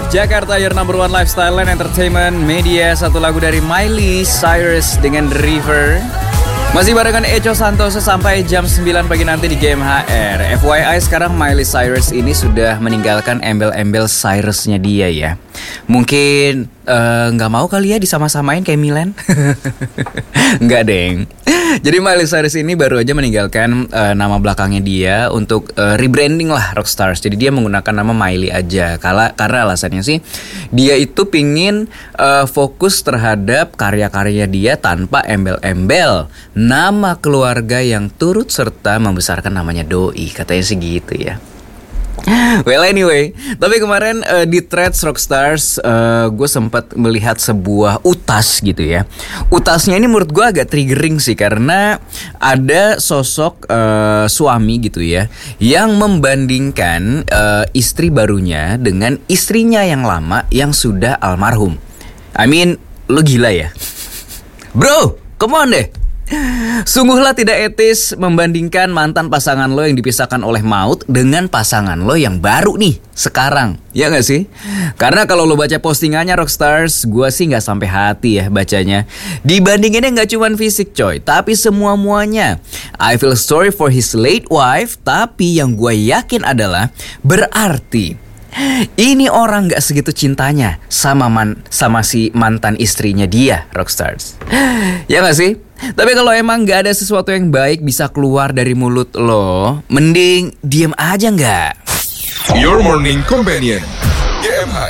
101.5 Jakarta, your number one lifestyle and entertainment media. Satu lagu dari Miley Cyrus dengan River. Masih barengan Echo Santoso sampai jam 9 pagi nanti di GMHR. FYI sekarang Miley Cyrus ini sudah meninggalkan embel-embel Cyrusnya dia ya. Mungkin gak mau kali ya disama-samain kayak Milan. Enggak deng. Jadi Miley Cyrus ini baru aja meninggalkan nama belakangnya dia untuk rebranding lah Rockstars. Jadi dia menggunakan nama Miley aja. Karena alasannya sih dia itu pingin fokus terhadap karya-karya dia tanpa embel-embel nama keluarga yang turut serta membesarkan namanya doi. Katanya sih gitu ya. Well anyway, tapi kemarin di Threads Rockstars gue sempat melihat sebuah utas gitu ya. Utasnya ini menurut gue agak triggering sih, karena ada sosok suami gitu ya yang membandingkan istri barunya dengan istrinya yang lama yang sudah almarhum. I mean, lo gila ya? Bro, come on deh. Sungguhlah tidak etis membandingkan mantan pasangan lo yang dipisahkan oleh maut dengan pasangan lo yang baru nih sekarang. Ya gak sih? Karena kalau lo baca postingannya Rockstars, gue sih gak sampai hati ya bacanya. Dibandinginnya gak cuma fisik coy, tapi semua-muanya. I feel sorry for his late wife, tapi yang gue yakin adalah berarti ini orang gak segitu cintanya sama si mantan istrinya dia, Rockstars. Ya gak sih? Tapi kalau emang gak ada sesuatu yang baik bisa keluar dari mulut lo, mending diem aja gak? Your Morning Companion